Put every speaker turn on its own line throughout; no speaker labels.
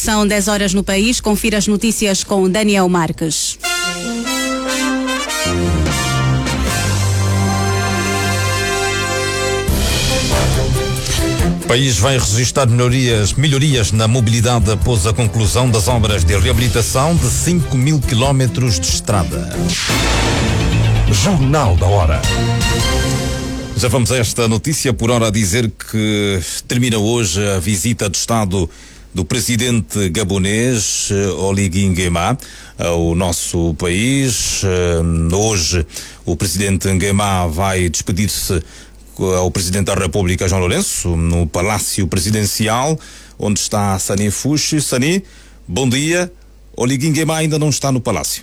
São 10 horas no país. Confira as notícias com Daniel Marques.
O país vai registrar melhorias na mobilidade após a conclusão das obras de reabilitação de 5.000 quilómetros de estrada.
Jornal da Hora.
Já vamos a esta notícia, por hora a dizer que termina hoje a visita de Estado do presidente gabonês Oligui Nguema ao nosso país. Hoje o presidente Nguema vai despedir-se ao Presidente da República, João Lourenço, no Palácio Presidencial, onde está Sani Fushi. Sani, bom dia. Oligui Nguema ainda não está no Palácio.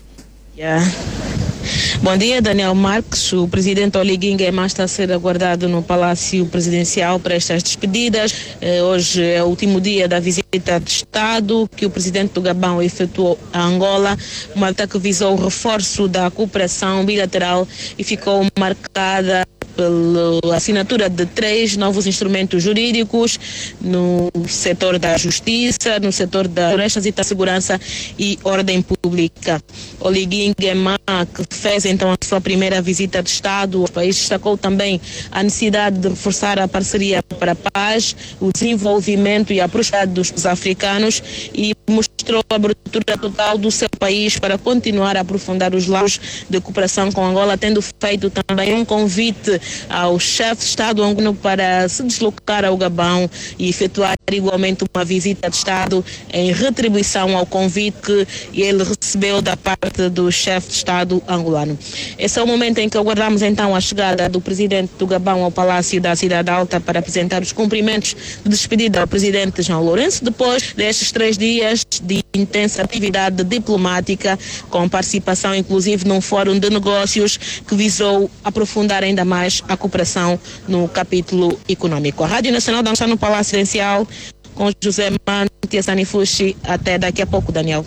Bom dia, Daniel Marques. O presidente Oligui Nguema está a ser aguardado no Palácio Presidencial para estas despedidas. Hoje é o último dia da visita de Estado que o presidente do Gabão efetuou a Angola, uma visita que visou o reforço da cooperação bilateral e ficou marcada pela assinatura de 3 novos instrumentos jurídicos no setor da justiça, no setor da segurança e ordem pública. Oligui Nguema, que fez então a sua primeira visita de Estado ao país, destacou também a necessidade de reforçar a parceria para a paz, o desenvolvimento e a prosperidade dos africanos e mostrou a abertura total do seu país para continuar a aprofundar os laços de cooperação com Angola, tendo feito também um convite ao chefe de Estado angolano para se deslocar ao Gabão e efetuar igualmente uma visita de Estado em retribuição ao convite que ele recebeu da parte do chefe de Estado angolano. Esse é o momento em que aguardamos então a chegada do presidente do Gabão ao Palácio da Cidade Alta para apresentar os cumprimentos de despedida ao presidente João Lourenço, depois destes 3 dias de intensa atividade diplomática, com participação inclusive num fórum de negócios que visou aprofundar ainda mais a cooperação no capítulo econômico. A Rádio Nacional está no Palácio Presidencial com José Mante e Sani Fushi. Até daqui a pouco, Daniel.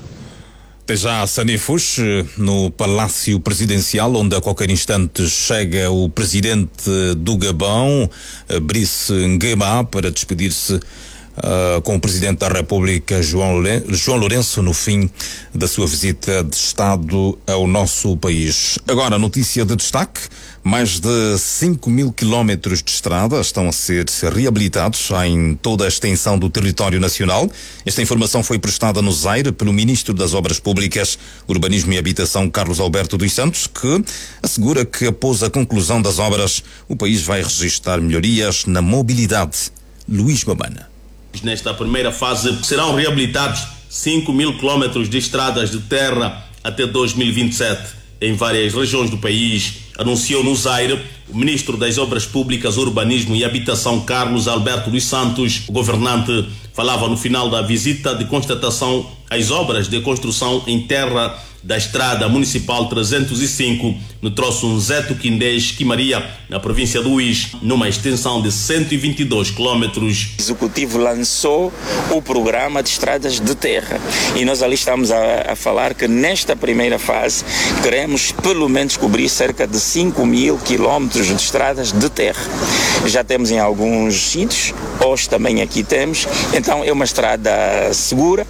Até já, Sani Fushi, no Palácio Presidencial, onde a qualquer instante chega o presidente do Gabão, Brice Nguema, para despedir-se com o Presidente da República, João Lourenço, no fim da sua visita de Estado ao nosso país. Agora, notícia de destaque: mais de 5.000 quilómetros de estrada estão a ser reabilitados em toda a extensão do território nacional. Esta informação foi prestada no Zaire pelo Ministro das Obras Públicas, Urbanismo e Habitação, Carlos Alberto dos Santos, que assegura que após a conclusão das obras, o país vai registrar melhorias na mobilidade. Luís Mamana.
Nesta primeira fase serão reabilitados 5.000 quilómetros de estradas de terra até 2027 em várias regiões do país, anunciou no Zaire o Ministro das Obras Públicas, Urbanismo e Habitação, Carlos Alberto dos Santos. O governante falava no final da visita de constatação às obras de construção em terra da Estrada Municipal 305, no troço Zeto Quindés Quimaria, na província do Uís, numa extensão de 122 quilómetros.
O Executivo lançou o programa de estradas de terra e nós ali estamos a falar que nesta primeira fase queremos pelo menos cobrir cerca de 5.000 quilómetros de estradas de terra. Já temos em alguns sítios, hoje também aqui temos, então é uma estrada segura,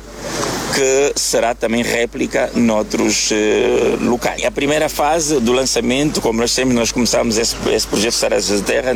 que será também réplica noutros locais. A primeira fase do lançamento, como nós temos, nós começamos esse projeto de estradas de terra em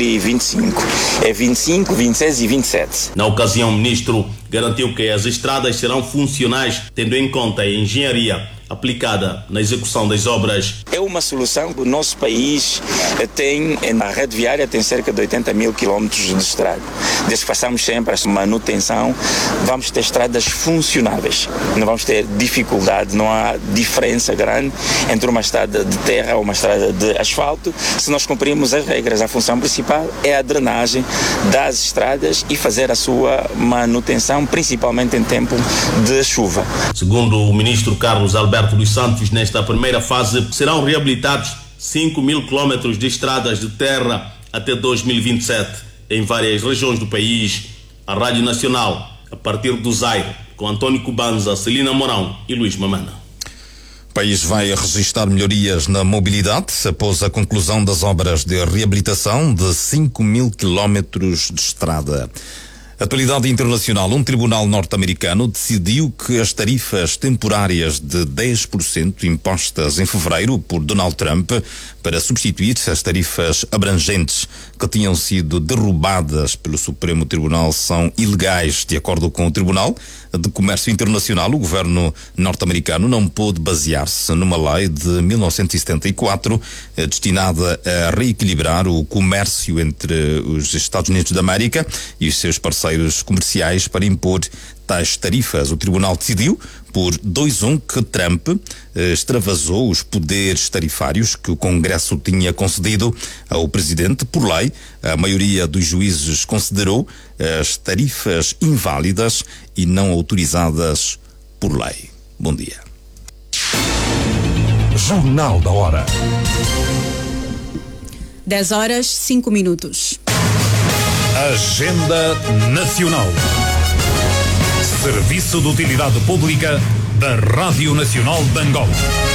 2025. É 25, 26 e 27.
Na ocasião, o ministro garantiu que as estradas serão funcionais, tendo em conta a engenharia aplicada na execução das obras.
É uma solução que o nosso país tem, na rede viária tem cerca de 80.000 quilómetros de estrada. Desde que façamos sempre a manutenção, vamos ter estradas funcionáveis. Não vamos ter dificuldade, não há diferença grande entre uma estrada de terra ou uma estrada de asfalto. Se nós cumprirmos as regras, a função principal é a drenagem das estradas e fazer a sua manutenção, principalmente em tempo de chuva.
Segundo o ministro Carlos Alberto dos Santos, nesta primeira fase serão reabilitados 5.000 quilómetros de estradas de terra até 2027 em várias regiões do país. A Rádio Nacional, a partir do Zaire, com António Cubanza, Celina Mourão e Luís Mamana.
O país vai registrar melhorias na mobilidade após a conclusão das obras de reabilitação de 5.000 quilómetros de estrada. Atualidade internacional. Um tribunal norte-americano decidiu que as tarifas temporárias de 10% impostas em fevereiro por Donald Trump para substituir as tarifas abrangentes que tinham sido derrubadas pelo Supremo Tribunal são ilegais. De acordo com o Tribunal de Comércio Internacional, o governo norte-americano não pôde basear-se numa lei de 1974 destinada a reequilibrar o comércio entre os Estados Unidos da América e os seus parceiros comerciais para impor tais tarifas. O tribunal decidiu por 2-1 que Trump extravasou os poderes tarifários que o Congresso tinha concedido ao presidente por lei. A maioria dos juízes considerou as tarifas inválidas e não autorizadas por lei. Bom dia.
Jornal da Hora.
10h05.
Agenda Nacional. Serviço de Utilidade Pública da Rádio Nacional de Angola.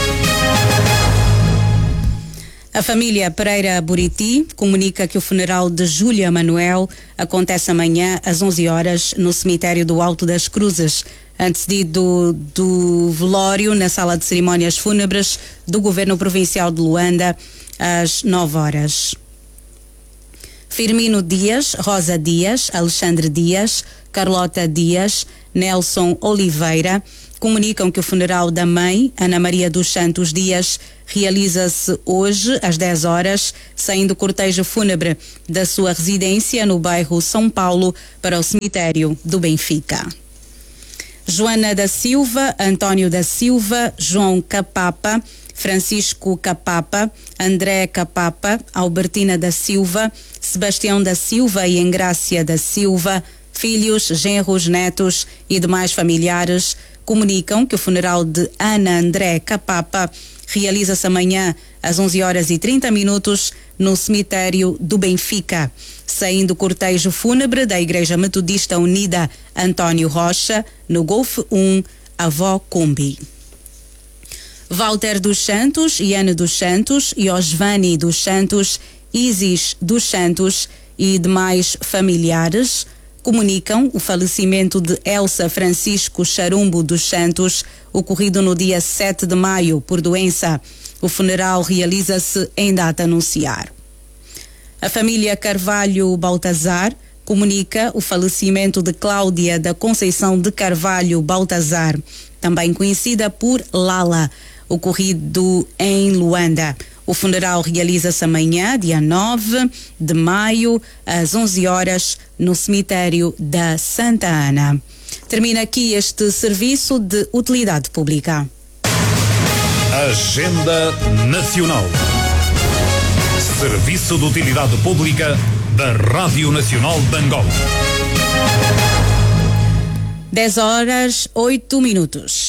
A família Pereira Buriti comunica que o funeral de Júlia Manuel acontece amanhã às 11h no cemitério do Alto das Cruzes, antecedido do velório na sala de cerimónias fúnebres do Governo Provincial de Luanda às 9h. Firmino Dias, Rosa Dias, Alexandre Dias, Carlota Dias, Nelson Oliveira comunicam que o funeral da mãe, Ana Maria dos Santos Dias, realiza-se hoje às 10h, saindo cortejo fúnebre da sua residência no bairro São Paulo para o cemitério do Benfica. Joana da Silva, António da Silva, João Capapa, Francisco Capapa, André Capapa, Albertina da Silva, Sebastião da Silva e Engrácia da Silva, filhos, genros, netos e demais familiares comunicam que o funeral de Ana André Capapa realiza-se amanhã às 11h30 no cemitério do Benfica, saindo cortejo fúnebre da Igreja Metodista Unida António Rocha, no Golf 1, Avó Cumbi. Walter dos Santos, Iane dos Santos, Iosvani dos Santos, Isis dos Santos e demais familiares comunicam o falecimento de Elsa Francisco Charumbo dos Santos, ocorrido no dia 7 de maio por doença. O funeral realiza-se em data a anunciar. A família Carvalho Baltazar comunica o falecimento de Cláudia da Conceição de Carvalho Baltazar, também conhecida por Lala, ocorrido em Luanda. O funeral realiza-se amanhã, dia 9 de maio, às 11h, no cemitério da Santa Ana. Termina aqui este serviço de utilidade pública.
Agenda Nacional. Serviço de Utilidade Pública da Rádio Nacional de Angola.
10h08.